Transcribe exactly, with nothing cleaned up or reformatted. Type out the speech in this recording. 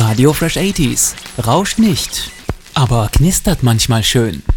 Radio Fresh achtziger. Rauscht nicht, aber knistert manchmal schön.